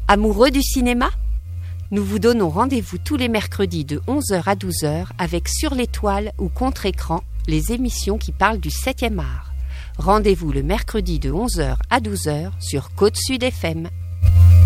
Amoureux du cinéma ? Nous vous donnons rendez-vous tous les mercredis de 11h à 12h avec Sur l'étoile ou Contre-écran, les émissions qui parlent du 7e art. Rendez-vous le mercredi de 11h à 12h sur Côte Sud FM.